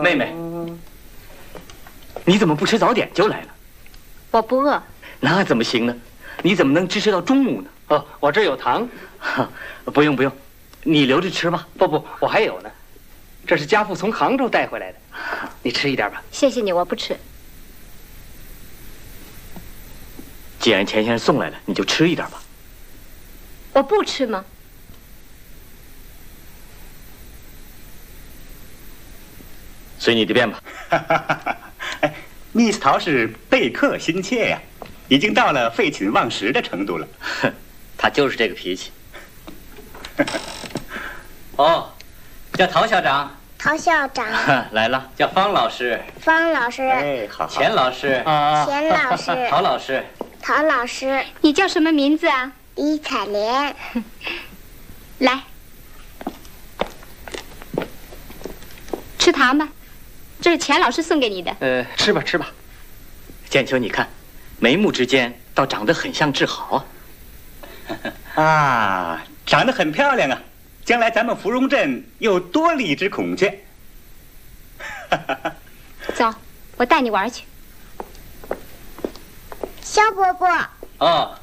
妹妹，你怎么不吃早点就来了？ 我不饿。 那怎么行呢？你怎么能支持到中午呢？ 哦，我这有糖。 不用不用，你留着吃吧。 不，我还有呢。这是家父从杭州带回来的，你吃一点吧。 谢谢你，我不吃。 既然钱先生送来了，你就吃一点吧。 我不吃吗？ 随你的便吧。 密斯陶是备课心切呀，已经到了废寝忘食的程度了。 他就是这个脾气。 哦，叫陶校长。 陶校长来了。 叫方老师。 方老师。 哎，好。 钱老师。 钱老师。 陶老师。 陶老师。 你叫什么名字啊？ 李彩莲。 来，吃糖吧，这是钱老师送给你的。 吃吧吃吧。 建秋，你看，眉目之间倒长得很像志豪啊。啊，长得很漂亮啊！将来咱们芙蓉镇又多了一只孔雀。 走，我带你玩去。 肖伯伯。 哦。